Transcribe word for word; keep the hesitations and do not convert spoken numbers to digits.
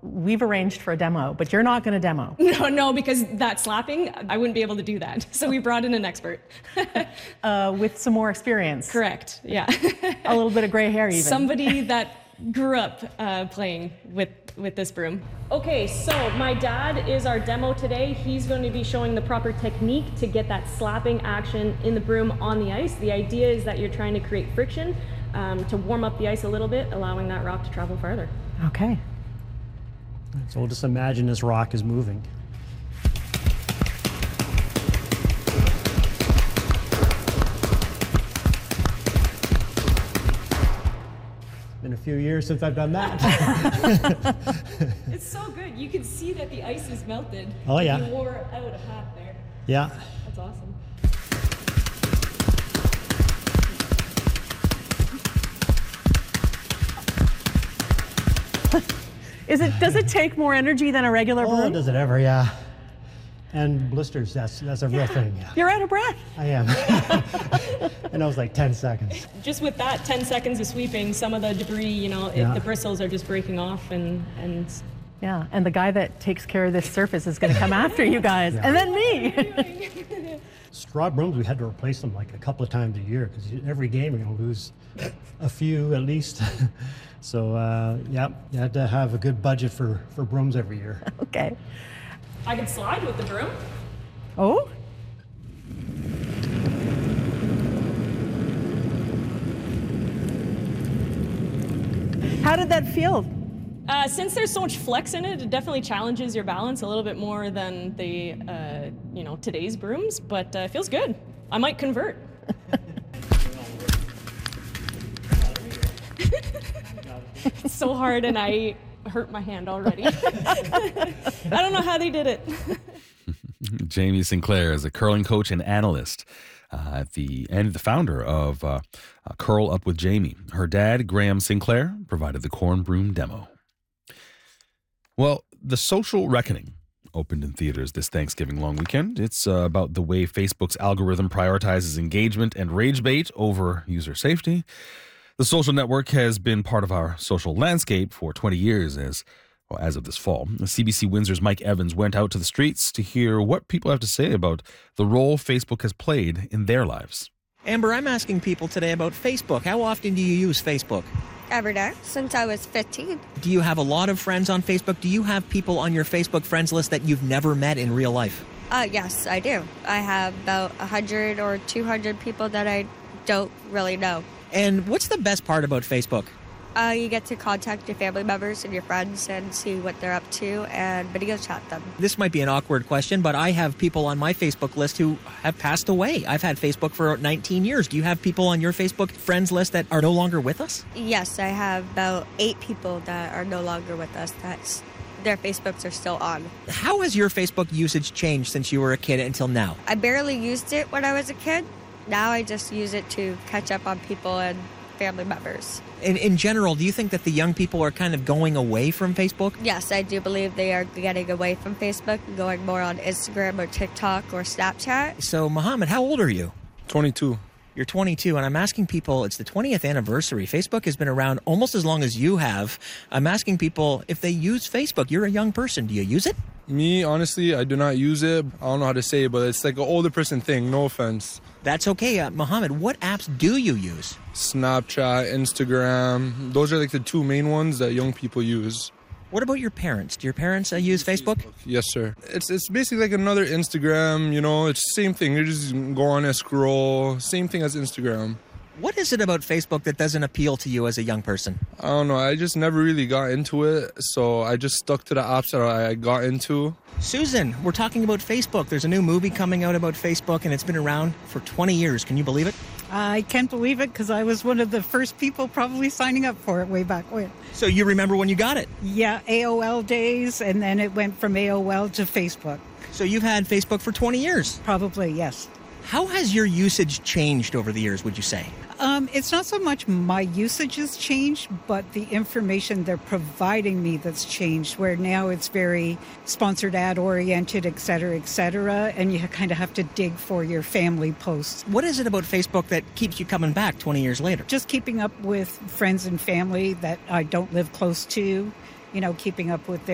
we've arranged for a demo, but you're not going to demo. No, no, because that slapping, I wouldn't be able to do that. So we brought in an expert. uh, with some more experience. Correct, yeah. A little bit of gray hair even. Somebody that grew up uh, playing with, with this broom. Okay, so my dad is our demo today. He's going to be showing the proper technique to get that slapping action in the broom on the ice. The idea is that you're trying to create friction um, to warm up the ice a little bit, allowing that rock to travel farther. Okay. So we'll just imagine this rock is moving. Been a few years since I've done that. It's so good. You can see that the ice is melted. Oh, yeah. You wore out a hat there. Yeah. That's awesome. Is it, does it take more energy than a regular broom? Oh, does it ever, yeah. And blisters, that's that's a real thing, yeah. You're out of breath. I am. And that was like ten seconds. Just with that ten seconds of sweeping, some of the debris, you know, Yeah. it, the bristles are just breaking off and, and... Yeah, and the guy that takes care of this surface is going to come after you guys, Yeah. and then me. Straw brooms, we had to replace them like a couple of times a year because every game you're going to lose a few at least. So, uh, yeah, you had to have a good budget for, for brooms every year. Okay. I can slide with the broom. Oh? How did that feel? Uh, since there's so much flex in it, it definitely challenges your balance a little bit more than the, uh, you know, today's brooms, but uh, it feels good. I might convert. It's so hard and I hurt my hand already. I don't know how they did it. Jamie Sinclair is a curling coach and analyst uh, at the and the founder of uh, uh, Curl Up with Jamie. Her dad, Graham Sinclair, provided the corn broom demo. Well, The Social Reckoning opened in theaters this Thanksgiving long weekend. It's uh, about the way Facebook's algorithm prioritizes engagement and rage bait over user safety. The social network has been part of our social landscape for twenty years as well, as of this fall. C B C Windsor's Mike Evans went out to the streets to hear what people have to say about the role Facebook has played in their lives. Amber, I'm asking people today about Facebook. How often do you use Facebook? Every day, since I was fifteen. Do you have a lot of friends on Facebook? Do you have people on your Facebook friends list that you've never met in real life? Uh, yes, I do. I have about one hundred or two hundred people that I don't really know. And what's the best part about Facebook? Uh, you get to contact your family members and your friends and see what they're up to and video chat them. This might be an awkward question, but I have people on my Facebook list who have passed away. I've had Facebook for nineteen years. Do you have people on your Facebook friends list that are no longer with us? Yes, I have about eight people that are no longer with us. That's their Facebooks are still on. How has your Facebook usage changed since you were a kid until now? I barely used it when I was a kid. Now I just use it to catch up on people and family members. In, in general, do you think that the young people are kind of going away from Facebook? Yes, I do believe they are getting away from Facebook and going more on Instagram or TikTok or Snapchat. So, Mohammed, how old are you? twenty-two. You're twenty-two, and I'm asking people, it's the twentieth anniversary. Facebook has been around almost as long as you have. I'm asking people if they use Facebook. You're a young person. Do you use it? Me, honestly, I do not use it. I don't know how to say it, but it's like an older person thing. No offense. That's okay. Uh, Mohammed, what apps do you use? Snapchat, Instagram. Those are like the two main ones that young people use. What about your parents? Do your parents uh, use Facebook? Yes, sir. It's it's basically like another Instagram, you know. It's the same thing. You just go on and scroll. Same thing as Instagram. What is it about Facebook that doesn't appeal to you as a young person? I don't know. I just never really got into it, so I just stuck to the apps that I got into. Susan, we're talking about Facebook. There's a new movie coming out about Facebook, and it's been around for twenty years. Can you believe it? I can't believe it because I was one of the first people probably signing up for it way back when. So you remember when you got it? Yeah, A O L days, and then it went from A O L to Facebook. So you've had Facebook for twenty years? Probably, yes. How has your usage changed over the years, would you say? Um, it's not so much my usage has changed, but the information they're providing me that's changed, where now it's very sponsored ad oriented, et cetera, et cetera, and you kind of have to dig for your family posts. What is it about Facebook that keeps you coming back twenty years later? Just keeping up with friends and family that I don't live close to, you know, keeping up with their